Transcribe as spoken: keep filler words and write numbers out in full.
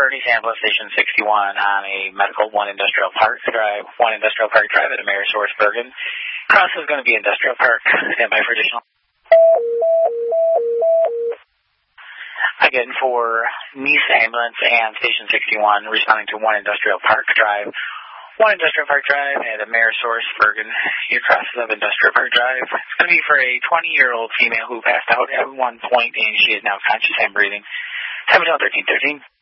Bernie Sample, Station sixty-one on a Medical one Industrial Park Drive, one Industrial Park Drive at Amerisource, Bergen. Cross is going to be Industrial Park. Stand by for additional. Again, for Nice Ambulance and Station sixty-one, responding to one Industrial Park Drive, one Industrial Park Drive at Amerisource, Bergen. Your crosses of Industrial Park Drive. It's going to be for a twenty-year-old female who passed out at one point, and she is now conscious and breathing. seven one three one three.